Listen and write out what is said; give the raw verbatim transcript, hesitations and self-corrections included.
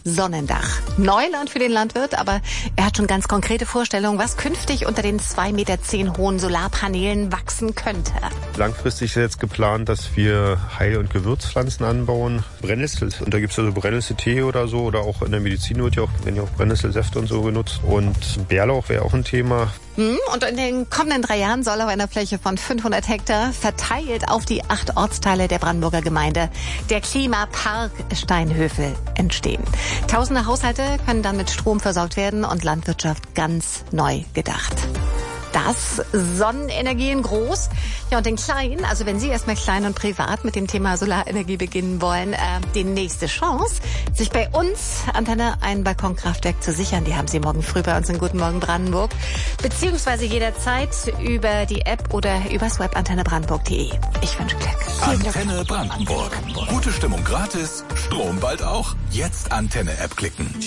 Sonnendach. Neuland für den Landwirt, aber er hat schon ganz konkrete Vorstellungen, was künftig unter den zwei Meter zehn hohen Solarpaneelen wachsen könnte. Langfristig ist jetzt geplant, dass wir Heil- und Gewürzpflanzen anbauen. Brennnessel, und da gibt es also Brennnesseltee oder so, oder auch in der Medizin wird ja auch, werden ja auch Brennnesselsäfte und so genutzt. Und Bärlauch wäre auch ein Thema. Und in den kommenden drei Jahren soll auf einer Fläche von fünfhundert Hektar verteilt auf die acht Ortsteile der Brandenburger Gemeinde der Klimapark Steinhövel entstehen. Tausende Haushalte können dann mit Strom versorgt werden und Landwirtschaft ganz neu gedacht. Das Sonnenenergie in groß. Ja, und in klein, also wenn Sie erstmal klein und privat mit dem Thema Solarenergie beginnen wollen, äh, die nächste Chance, sich bei uns Antenne ein Balkonkraftwerk zu sichern, die haben Sie morgen früh bei uns in Guten Morgen Brandenburg, beziehungsweise jederzeit über die App oder übers Web antennebrandenburg punkt de. Ich wünsche Glück. Antenne Brandenburg. Gute Stimmung gratis, Strom bald auch. Jetzt Antenne-App klicken.